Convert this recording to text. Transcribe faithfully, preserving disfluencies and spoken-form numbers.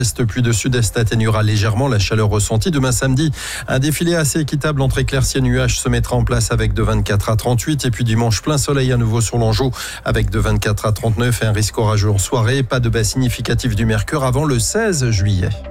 Est plus de sud-est atténuera légèrement la chaleur ressentie. Demain samedi, un défilé assez équitable entre éclaircies et nuages se mettra en place avec de vingt-quatre à trente-huit. Et puis dimanche, plein soleil à nouveau sur l'Anjou avec de vingt-quatre à trente-neuf et un risque orageux en soirée. Pas de baisse significative du mercure avant le seize juillet.